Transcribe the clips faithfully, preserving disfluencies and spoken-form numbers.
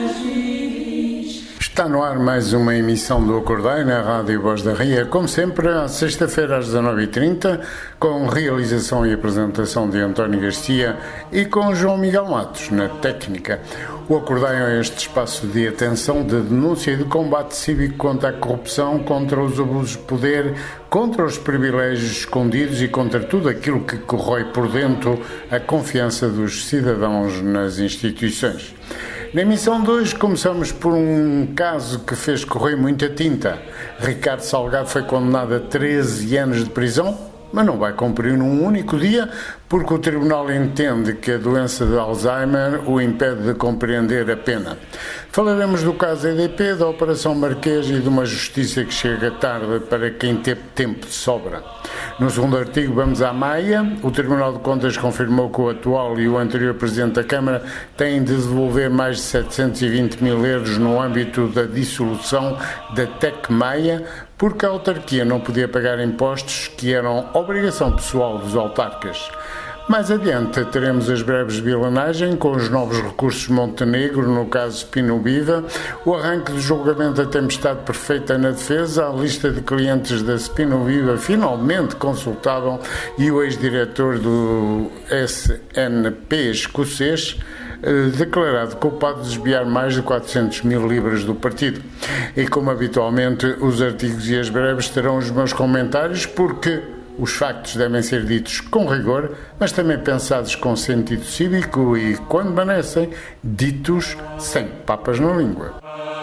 Está no ar mais uma emissão do Acordai na Rádio Voz da Ria, como sempre, à sexta-feira às dezanove e trinta, com realização e apresentação de António Garcia e com João Miguel Matos na técnica. O Acordai é este espaço de atenção, de denúncia e de combate cívico contra a corrupção, contra os abusos de poder, contra os privilégios escondidos e contra tudo aquilo que corrói por dentro a confiança dos cidadãos nas instituições. Na emissão de hoje começamos por um caso que fez correr muita tinta. Ricardo Salgado foi condenado a treze anos de prisão, mas não vai cumprir num único dia, porque o Tribunal entende que a doença de Alzheimer o impede de compreender a pena. Falaremos do caso E D P, da Operação Marquês e de uma justiça que chega tarde para quem teve tempo de sobra. No segundo artigo vamos à Maia. O Tribunal de Contas confirmou que o atual e o anterior Presidente da Câmara têm de devolver mais de setecentos e vinte mil euros no âmbito da dissolução da Tec Maia, porque a autarquia não podia pagar impostos que eram obrigação pessoal dos autarcas. Mais adiante teremos as breves de bilanagem com os novos recursos de Montenegro, no caso Spino Viva, o arranque do julgamento da tempestade perfeita na defesa, a lista de clientes da Spino Viva finalmente consultável e o ex-diretor do S N P escocês declarado culpado de desviar mais de quatrocentos mil libras do partido. E como habitualmente, os artigos e as breves terão os meus comentários, porque os factos devem ser ditos com rigor, mas também pensados com sentido cívico e, quando merecem, ditos sem papas na língua.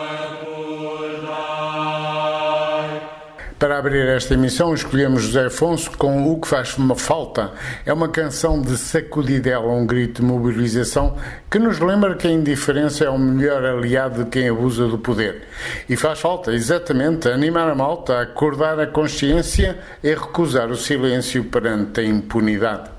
Para abrir esta emissão, escolhemos José Afonso com O Que Faz Falta. É uma canção de sacudidela, um grito de mobilização que nos lembra que a indiferença é o melhor aliado de quem abusa do poder. E faz falta, exatamente, animar a malta, acordar a consciência e recusar o silêncio perante a impunidade.